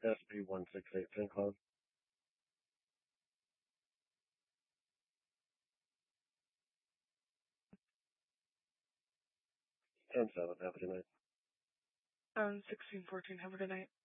SB168 St. Cloud. 10-7. Have a good night. 1614. Have a good night.